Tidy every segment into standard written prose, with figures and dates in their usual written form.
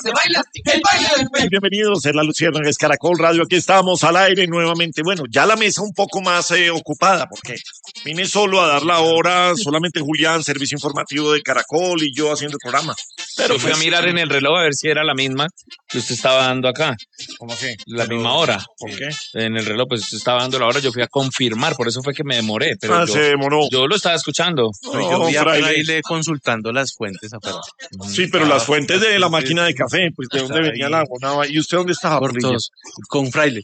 Se baila el baile del perro. Bienvenidos a La Luciérnaga, es Caracol Radio. Aquí estamos al aire nuevamente. Bueno, ya la mesa un poco más ocupada porque vine solo a dar la hora. Solamente Julián, servicio informativo de Caracol, y yo haciendo el programa. Pero fui a mirar en el reloj a ver si era la misma que usted estaba dando acá. ¿Cómo así? La misma hora. ¿Por qué? En el reloj, pues usted estaba dando la hora. Yo fui a confirmar, por eso fue que me demoré. Pero se demoró. Yo lo estaba escuchando. Yo vi a Fraile consultando las fuentes afuera. Sí, pero las fuentes de la máquina de café, pues de dónde venía el agua. No, ¿y usted dónde estaba? Por todos, con Fraile.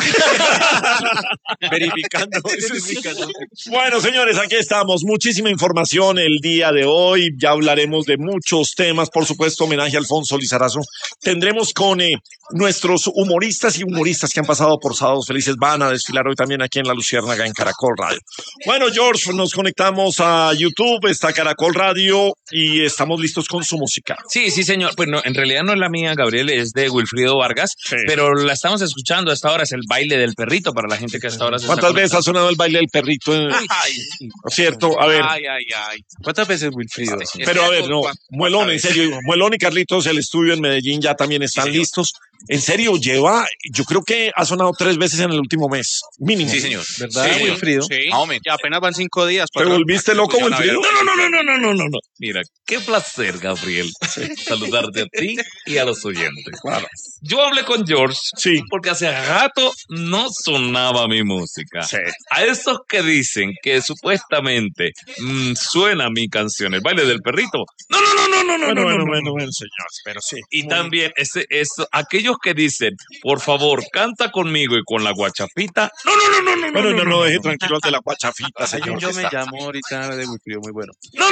Verificando. Bueno, señores, aquí estamos. Muchísima información el día de hoy. Ya hablaremos de muchos temas. Por supuesto, homenaje a Alfonso Lizarazo. Tendremos con nuestros humoristas y humoristas que han pasado por Sábados Felices. Van a desfilar hoy también aquí en La Luciérnaga, en Caracol Radio. Bueno, George, nos conectamos a YouTube. Está Caracol Radio y estamos listos con su música. Sí, señor. Pues no, en realidad no es la mía, Gabriel, es de Wilfrido Vargas, sí. Pero la estamos escuchando hasta ahora. Es el baile del perrito para la gente que hasta ahora se ¿Cuántas veces ha sonado el baile del perrito? ¿Cierto? A ver. ¿Cuántas veces, Wilfrido? Pero a ver, no, Muelón, en serio, Muelón y Carlitos, el estudio en Medellín ya también están listos. En serio, yo creo que ha sonado 3 veces en el último mes, mínimo. Sí, señor. ¿Verdad, sí, Wilfrido? Sí. Y apenas van 5 días. ¿Te volviste loco, Wilfrido? No. Mira, qué placer, Gabriel, saludarte a ti y a los oyentes. Claro. Yo hablé con George, sí, porque hace rato no sonaba mi música. Sí. A esos que dicen que supuestamente suena mi canción, el baile del perrito. No. Bueno, señor, pero sí. Y también aquellos que dicen, por favor, canta conmigo y con la guachafita. No, deje tranquilo de la guachafita, señor. Yo me llamo ahorita de Wilfrido, muy bueno. No.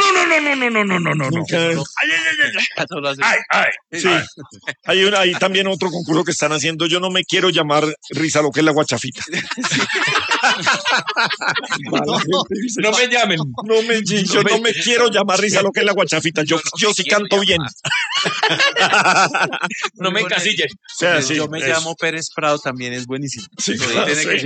Sí. Hay también otro concurso que están haciendo. Yo no me quiero llamar Risa, lo que es la guachafita. No me llamen. Yo no me quiero llamar Risa, lo que es la guachafita. Yo sí canto bien. No me encasillen. O sea, sí, yo me llamo Pérez Prado, también es buenísimo. Sí, claro, sí.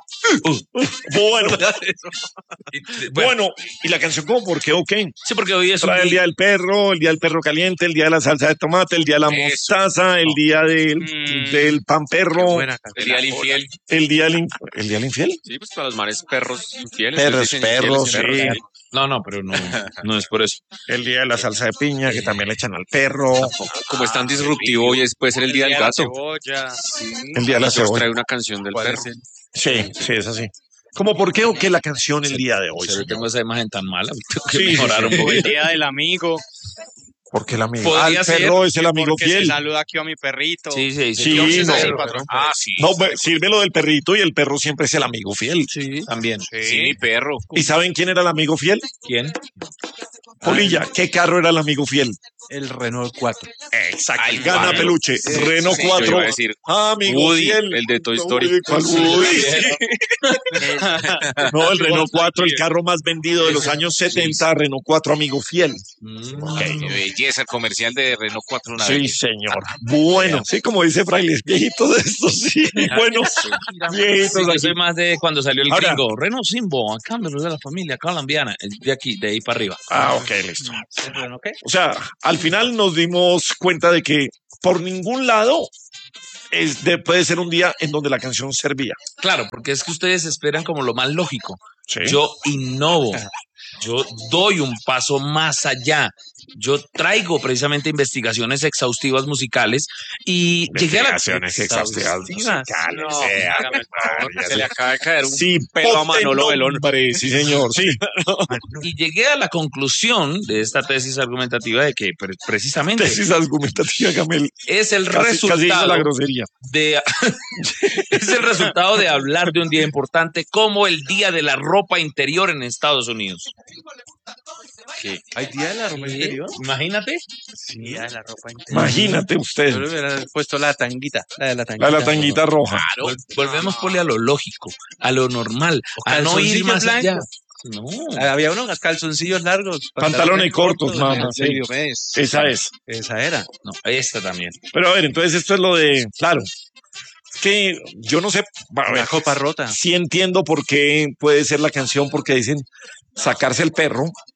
Bueno, ¿y la canción cómo? ¿Por qué o qué? Sí, porque hoy es el día del perro caliente, el día de la salsa de tomate, el día de la mostaza, el día del pan perro, el día del infiel. ¿El día del infiel? Sí, pues para los mares perros infieles. Perros, sí. No, pero no es por eso. El día de la salsa de piña, que también le echan al perro. Como es tan disruptivo, hoy puede ser el día del gato. El día de la cebolla. Trae una canción del perro. Sí, es así. ¿Cómo por qué o qué la canción el día de hoy? Yo tengo esa imagen tan mala. Tengo que mejorar un poco. El día del amigo. Porque el amigo. El perro es el amigo fiel. Se saluda aquí a mi perrito. Sí. No, sirve lo del perrito y el perro siempre es el amigo fiel. Sí, también. Sí, mi perro. ¿Y saben quién era el amigo fiel? ¿Quién? Polilla, ¿qué carro era el amigo fiel? El Renault 4. Exacto. Gana peluche. Renault 4. Yo iba a decir, amigo Woody, fiel. el de Toy Story. No, el Renault 4, el carro más vendido de los años 70, Renault 4, amigo fiel. Qué belleza el comercial de Renault 4. Sí, señor. Bueno, sí, como dice Frailes, viejitos de estos, sí. Bueno, viejitos. Yo soy más de cuando salió el gringo. Renault Simbo, acá me lo de la familia colombiana. De aquí, de ahí para arriba. Ok, listo. O sea, al final nos dimos cuenta de que por ningún lado puede ser un día en donde la canción servía. Claro, porque es que ustedes esperan como lo más lógico. ¿Sí? Yo innovo. Yo doy un paso más allá. Yo traigo precisamente investigaciones exhaustivas musicales y llegué a la... Investigaciones exhaustivas musicales. Se le acaba de caer un pelo a Manolo Belón. Sí, señor, sí. Y llegué a la conclusión de esta tesis argumentativa de que precisamente... Tesis argumentativa, Gamel. Es el resultado... Casi hizo la grosería. Es el resultado de hablar de un día importante como el Día de la Ropa Interior en Estados Unidos. ¿Qué? ¿Hay Día de la Ropa Interior? Imagínate. Sí, Día de la Ropa Interior. Imagínate usted. Yo le hubiera puesto la tanguita. La de la tanguita roja. Claro. Volvemos, Poli, a lo lógico, a lo normal, a no ir más allá. No. Había unos calzoncillos largos. Pantalones cortos, mamá. Sí. Esa es. Esa era. No, esta también. Pero a ver, entonces esto es lo de... Claro. Es que yo no sé... Una copa rota. Sí entiendo por qué puede ser la canción, porque dicen sacarse el perro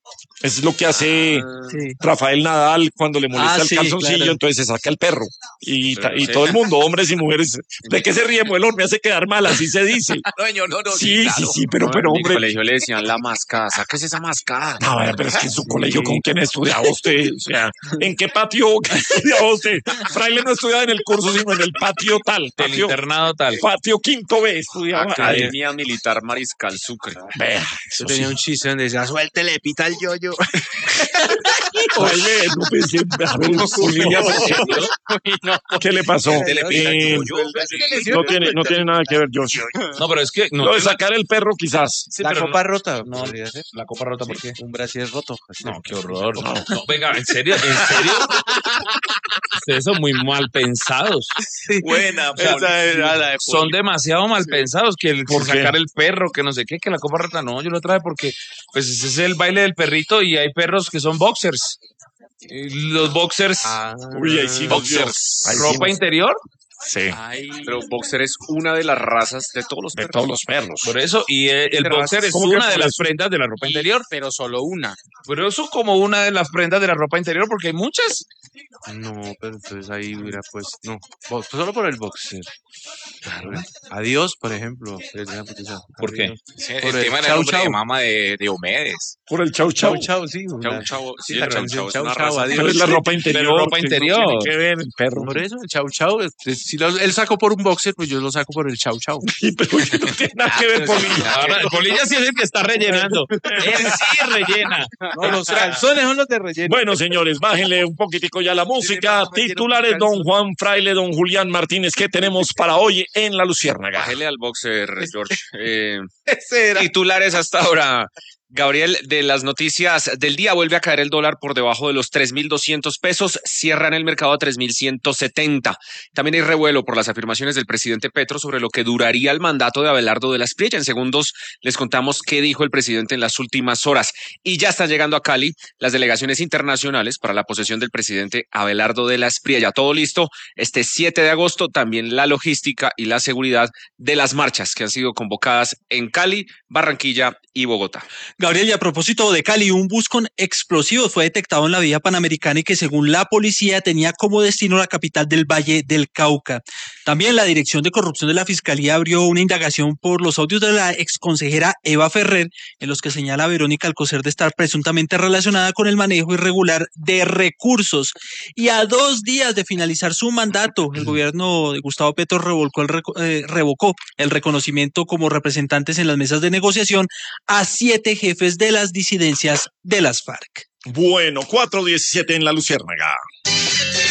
Es lo que hace Sí. Rafael Nadal cuando le molesta Ah, el sí, calzoncillo, claro. entonces se saca el perro. Y Pero todo el mundo, hombres y mujeres. ¿De qué se ríe, Muelón? Me hace quedar mal, así se dice. No, Sí, pero En mi hombre. colegio le decían la mascada. ¿Sáquese esa mascada? No, pero es que en su colegio, ¿con quién estudiaba usted? O sea, ¿en qué patio estudiaba usted? Fraile no estudiaba en el curso, sino en el patio tal. Del Patio, internado tal. patio quinto B estudiaba. Ay, Academia Militar Mariscal Sucre. vea, Yo eso tenía sí. un chiste donde decía, suéltele, pita el yoyo. Fraile, no pensé, a ver, Julián, ¿qué le pasó? No tiene nada que ver, George. No, pero es que no, Lo de sacar el perro, quizás. sí, La pero copa rota. no, podría ser. la copa rota, ¿por qué? Un brasier roto. No, qué horror. No, venga, en serio, en serio. Ustedes son muy mal pensados. Buena, Esa era la de Son demasiado mal pensados que el ¿Por qué? sacar el perro, que no sé qué, que la copa rota. No, yo lo traje porque pues ese es el baile del perrito y hay perros que son boxers. Y los boxers, Uy, ahí sí nos dio. Boxers. Ahí sí ropa nos- interior, Sí, Pero boxer es una de las razas de todos los de perros. todos los perros. por eso, y el Pero boxer es ¿cómo que una por de las eso? prendas de la ropa interior. Pero solo una. Pero eso como una de las prendas de la ropa interior, porque hay muchas. No, pero entonces ahí hubiera pues, no, solo por el boxer. Claro. Adiós, por ejemplo. ¿Por qué? El Por el tema era el chau, nombre de chau. mama de Diomedes. Por el chau chau. Chau, chau, sí. Chau, chau. Sí, Sí, la el chau, canción chau es chau, una chau, raza. adiós. Pero es la ropa interior. ropa que interior. No tiene que ver el perro. Por eso, el chau chau. Si él sacó por un boxer, pues yo lo saco por el chau chau. Sí, pero no tiene nada que ver, Polilla. Ahora, el Polilla sí es el que está rellenando. Él sí rellena. No, los calzones son los de relleno. Bueno, señores, bájenle un poquitico ya la música. Titulares, don Juan Fraile, don Julián Martínez. ¿Qué tenemos para hoy en La Luciérnaga? Bájele al boxer, George. Ese era. Titulares hasta ahora. Gabriel, de las noticias del día, vuelve a caer el dólar por debajo de los 3.200 pesos, cierran el mercado a 3.170. También hay revuelo por las afirmaciones del presidente Petro sobre lo que duraría el mandato de Abelardo de la Espriella. En segundos les contamos qué dijo el presidente en las últimas horas. Y ya están llegando a Cali las delegaciones internacionales para la posesión del presidente Abelardo de la Espriella. Todo listo este 7 de agosto, también la logística y la seguridad de las marchas que han sido convocadas en Cali, Barranquilla y Bogotá. Gabriel, y a propósito de Cali, un bus con explosivos fue detectado en la vía panamericana y que según la policía tenía como destino la capital del Valle del Cauca. También la Dirección de Corrupción de la Fiscalía abrió una indagación por los audios de la exconsejera Eva Ferrer, en los que señala a Verónica Alcocer de estar presuntamente relacionada con el manejo irregular de recursos. Y a 2 días de finalizar su mandato, el gobierno de Gustavo Petro revocó el reconocimiento como representantes en las mesas de negociación a 7 jefes de las disidencias de las FARC. Bueno, 4:17 en La Luciérnaga.